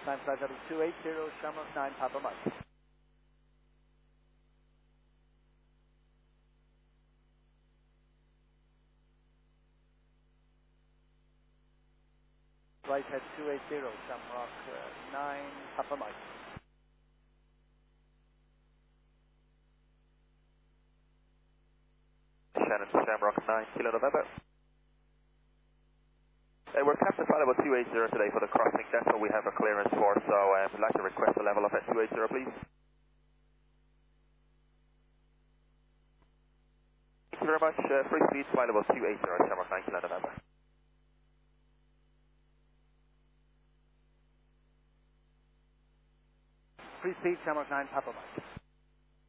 Time flight level 280, Shamrock 9, Papa Mike. Right head 280, Shamrock 9, Papa Mike. Shannon, Shamrock 9, Kilo November. We're Captain Flight Level 280 today for the crossing. That's what we have a clearance for, so I'd like to request a level up at 280, please. Thank you very much. Free speed, Flight Level 280, Shamrock 9, Kilo November. Free speed, Shamrock 9, Papa Mike.